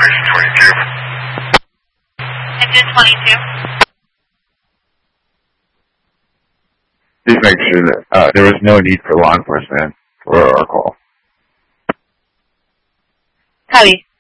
Engine 22. Please make sure that there was no need for law enforcement for our call. Copy.